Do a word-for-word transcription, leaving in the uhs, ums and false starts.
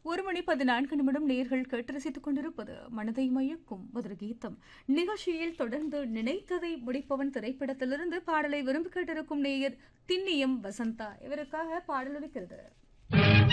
ஒரு மணி பதினான்கு நிமிடம் நேர்கள் கேட்டு ரசித்துக் கொண்டிருப்பது மனதை மயக்கும் மதுர கீதம் நிகழ்ச்சியில் தொடர்ந்து நினைத்ததை முடிப்பவன் திரைப்படத்திலிருந்து பாடலை விரும்பி கேட்டிருக்கும் நேயர் திண்ணியம் வசந்தா இவருக்காக பாடல் இருக்கிறது.